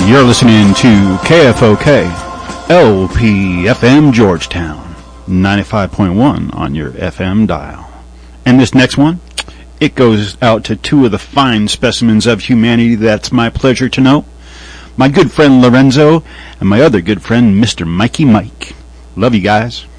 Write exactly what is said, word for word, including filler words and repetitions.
You're listening to K F O K, L P F M Georgetown, ninety-five point one on your F M dial. And this next one, it goes out to two of the fine specimens of humanity that's my pleasure to know. My good friend Lorenzo and my other good friend Mister Mikey Mike. Love you guys.